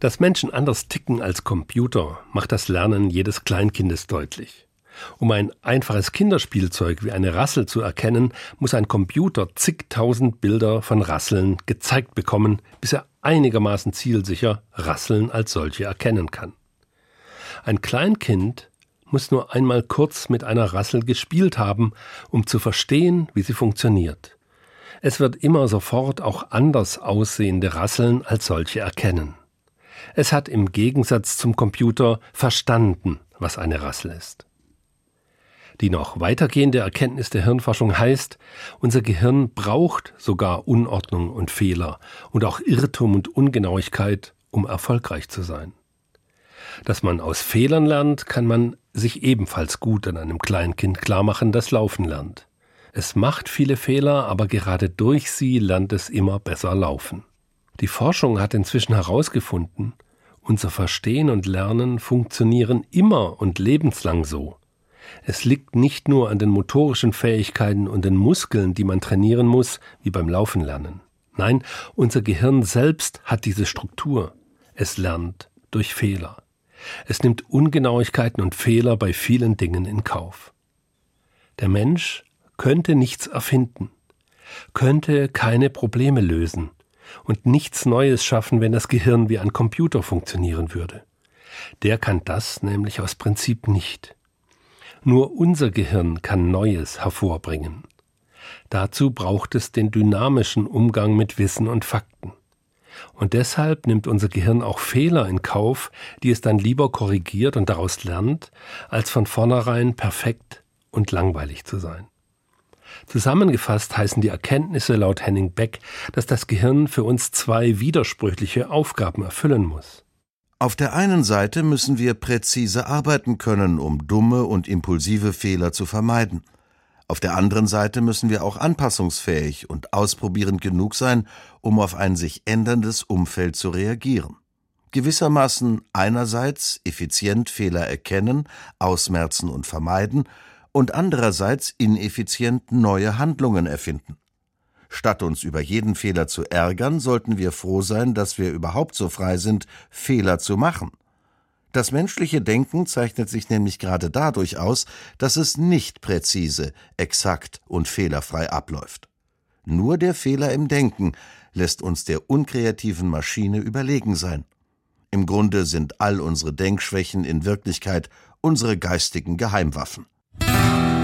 Dass Menschen anders ticken als Computer, macht das Lernen jedes Kleinkindes deutlich. Um ein einfaches Kinderspielzeug wie eine Rassel zu erkennen, muss ein Computer zigtausend Bilder von Rasseln gezeigt bekommen, bis er einigermaßen zielsicher Rasseln als solche erkennen kann. Ein Kleinkind muss nur einmal kurz mit einer Rassel gespielt haben, um zu verstehen, wie sie funktioniert. Es wird immer sofort auch anders aussehende Rasseln als solche erkennen. Es hat im Gegensatz zum Computer verstanden, was eine Rassel ist. Die noch weitergehende Erkenntnis der Hirnforschung heißt, unser Gehirn braucht sogar Unordnung und Fehler und auch Irrtum und Ungenauigkeit, um erfolgreich zu sein. Dass man aus Fehlern lernt, kann man sich ebenfalls gut an einem Kleinkind klarmachen, das laufen lernt. Es macht viele Fehler, aber gerade durch sie lernt es immer besser laufen. Die Forschung hat inzwischen herausgefunden, unser Verstehen und Lernen funktionieren immer und lebenslang so. Es liegt nicht nur an den motorischen Fähigkeiten und den Muskeln, die man trainieren muss, wie beim Laufen lernen. Nein, unser Gehirn selbst hat diese Struktur. Es lernt durch Fehler. Es nimmt Ungenauigkeiten und Fehler bei vielen Dingen in Kauf. Der Mensch könnte nichts erfinden, könnte keine Probleme lösen und nichts Neues schaffen, wenn das Gehirn wie ein Computer funktionieren würde. Der kann das nämlich aus Prinzip nicht. Nur unser Gehirn kann Neues hervorbringen. Dazu braucht es den dynamischen Umgang mit Wissen und Fakten. Und deshalb nimmt unser Gehirn auch Fehler in Kauf, die es dann lieber korrigiert und daraus lernt, als von vornherein perfekt und langweilig zu sein. Zusammengefasst heißen die Erkenntnisse laut Henning Beck, dass das Gehirn für uns zwei widersprüchliche Aufgaben erfüllen muss. Auf der einen Seite müssen wir präzise arbeiten können, um dumme und impulsive Fehler zu vermeiden. Auf der anderen Seite müssen wir auch anpassungsfähig und ausprobierend genug sein, um auf ein sich änderndes Umfeld zu reagieren. Gewissermaßen einerseits effizient Fehler erkennen, ausmerzen und vermeiden und andererseits ineffizient neue Handlungen erfinden. Statt uns über jeden Fehler zu ärgern, sollten wir froh sein, dass wir überhaupt so frei sind, Fehler zu machen. Das menschliche Denken zeichnet sich nämlich gerade dadurch aus, dass es nicht präzise, exakt und fehlerfrei abläuft. Nur der Fehler im Denken lässt uns der unkreativen Maschine überlegen sein. Im Grunde sind all unsere Denkschwächen in Wirklichkeit unsere geistigen Geheimwaffen.